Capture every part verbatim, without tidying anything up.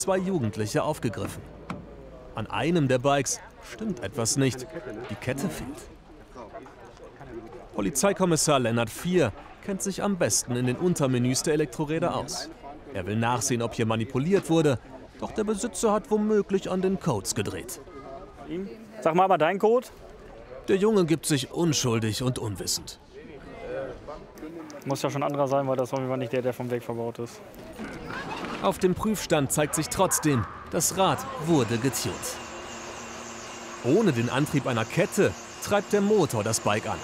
zwei Jugendliche aufgegriffen. An einem der Bikes stimmt etwas nicht. Die Kette fehlt. Polizeikommissar Lennart Vier kennt sich am besten in den Untermenüs der Elektroräder aus. Er will nachsehen, ob hier manipuliert wurde, doch der Besitzer hat womöglich an den Codes gedreht. Sag mal aber deinen Code. Der Junge gibt sich unschuldig und unwissend. Muss ja schon ein anderer sein, weil das war nicht der, der vom Weg verbaut ist. Auf dem Prüfstand zeigt sich trotzdem, das Rad wurde getunt. Ohne den Antrieb einer Kette treibt der Motor das Bike an.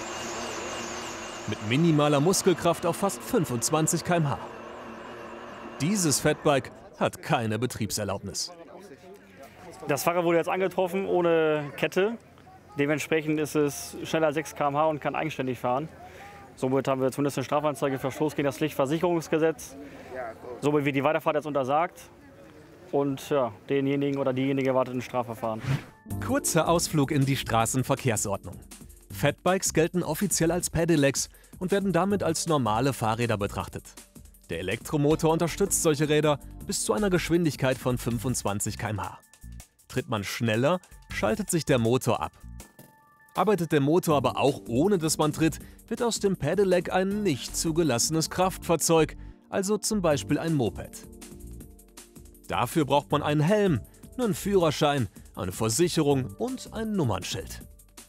Mit minimaler Muskelkraft auf fast fünfundzwanzig Kilometer pro Stunde. Dieses Fatbike hat keine Betriebserlaubnis. Das Fahrrad wurde jetzt angetroffen ohne Kette. Dementsprechend ist es schneller als sechs Kilometer pro Stunde und kann eigenständig fahren. Somit haben wir zumindest eine Strafanzeige für Verstoß gegen das Lichtversicherungsgesetz. Somit wird die Weiterfahrt jetzt untersagt. Und ja, denjenigen oder diejenige erwartet ein Strafverfahren. Kurzer Ausflug in die Straßenverkehrsordnung. Fatbikes gelten offiziell als Pedelecs und werden damit als normale Fahrräder betrachtet. Der Elektromotor unterstützt solche Räder bis zu einer Geschwindigkeit von fünfundzwanzig Kilometer pro Stunde. Tritt man schneller, schaltet sich der Motor ab. Arbeitet der Motor aber auch ohne dass man tritt, wird aus dem Pedelec ein nicht zugelassenes Kraftfahrzeug, also zum Beispiel ein Moped. Dafür braucht man einen Helm, einen Führerschein, eine Versicherung und ein Nummernschild.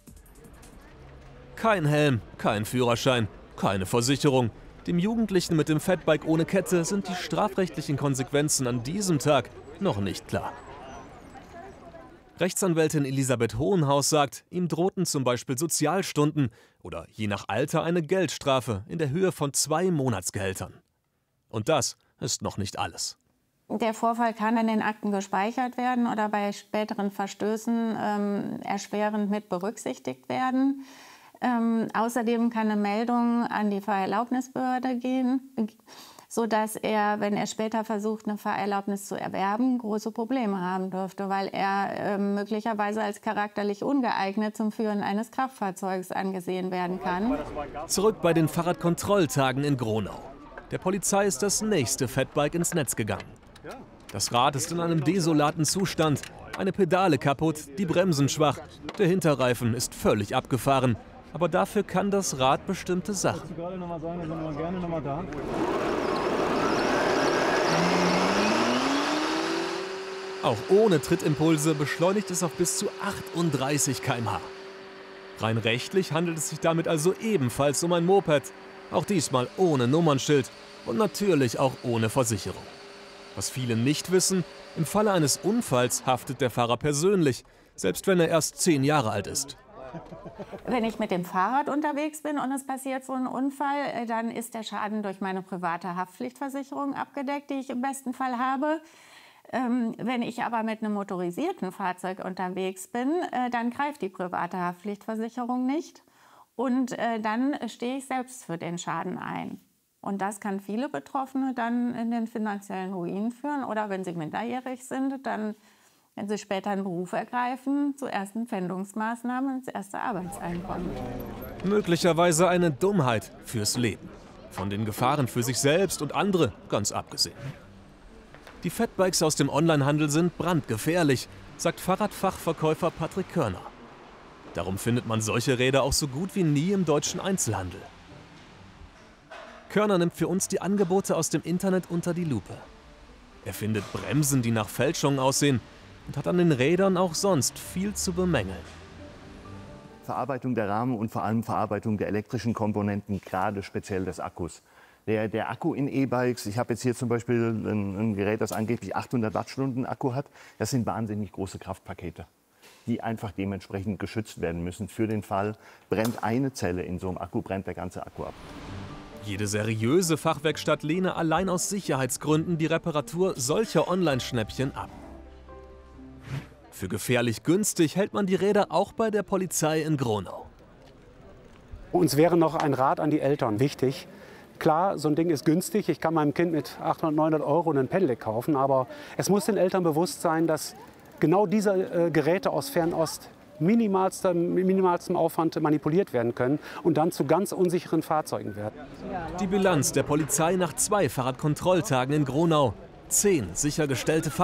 Kein Helm, kein Führerschein, keine Versicherung. Dem Jugendlichen mit dem Fatbike ohne Kette sind die strafrechtlichen Konsequenzen an diesem Tag noch nicht klar. Rechtsanwältin Elisabeth Hohenhaus sagt, ihm drohten zum Beispiel Sozialstunden oder je nach Alter eine Geldstrafe in der Höhe von zwei Monatsgehältern. Und das ist noch nicht alles. Der Vorfall kann in den Akten gespeichert werden oder bei späteren Verstößen ähm, erschwerend mit berücksichtigt werden. Ähm, außerdem kann eine Meldung an die Fahrerlaubnisbehörde gehen, sodass er, wenn er später versucht, eine Fahrerlaubnis zu erwerben, große Probleme haben dürfte, weil er äh, möglicherweise als charakterlich ungeeignet zum Führen eines Kraftfahrzeugs angesehen werden kann. Zurück bei den Fahrradkontrolltagen in Gronau. Der Polizei ist das nächste Fatbike ins Netz gegangen. Das Rad ist in einem desolaten Zustand, eine Pedale kaputt, die Bremsen schwach, der Hinterreifen ist völlig abgefahren. Aber dafür kann das Rad bestimmte Sachen. Auch ohne Trittimpulse beschleunigt es auf bis zu achtunddreißig Kilometer pro Stunde. Rein rechtlich handelt es sich damit also ebenfalls um ein Moped. Auch diesmal ohne Nummernschild und natürlich auch ohne Versicherung. Was viele nicht wissen, im Falle eines Unfalls haftet der Fahrer persönlich, selbst wenn er erst zehn Jahre alt ist. Wenn ich mit dem Fahrrad unterwegs bin und es passiert so ein Unfall, dann ist der Schaden durch meine private Haftpflichtversicherung abgedeckt, die ich im besten Fall habe. Ähm, wenn ich aber mit einem motorisierten Fahrzeug unterwegs bin, äh, dann greift die private Haftpflichtversicherung nicht. Und äh, dann stehe ich selbst für den Schaden ein. Und das kann viele Betroffene dann in den finanziellen Ruin führen. Oder wenn sie minderjährig sind, dann, wenn sie später einen Beruf ergreifen, zu ersten Pfändungsmaßnahmen ins erste Arbeitseinkommen. Möglicherweise eine Dummheit fürs Leben. Von den Gefahren für sich selbst und andere ganz abgesehen. Die Fatbikes aus dem Onlinehandel sind brandgefährlich, sagt Fahrradfachverkäufer Patrick Körner. Darum findet man solche Räder auch so gut wie nie im deutschen Einzelhandel. Körner nimmt für uns die Angebote aus dem Internet unter die Lupe. Er findet Bremsen, die nach Fälschungen aussehen und hat an den Rädern auch sonst viel zu bemängeln. Verarbeitung der Rahmen und vor allem Verarbeitung der elektrischen Komponenten, gerade speziell des Akkus. Der, der Akku in E-Bikes, ich habe jetzt hier zum Beispiel ein, ein Gerät, das angeblich achthundert Wattstunden Akku hat, das sind wahnsinnig große Kraftpakete, die einfach dementsprechend geschützt werden müssen. Für den Fall, brennt eine Zelle in so einem Akku, brennt der ganze Akku ab. Jede seriöse Fachwerkstatt lehne allein aus Sicherheitsgründen die Reparatur solcher Online-Schnäppchen ab. Für gefährlich günstig hält man die Räder auch bei der Polizei in Gronau. Uns wäre noch ein Rat an die Eltern wichtig. Klar, so ein Ding ist günstig. Ich kann meinem Kind mit achthundert, neunhundert Euro einen Pedelec kaufen. Aber es muss den Eltern bewusst sein, dass genau diese äh, Geräte aus Fernost minimalstem, minimalstem Aufwand manipuliert werden können und dann zu ganz unsicheren Fahrzeugen werden. Die Bilanz der Polizei nach zwei Fahrradkontrolltagen in Gronau. Zehn sichergestellte Fahrzeuge.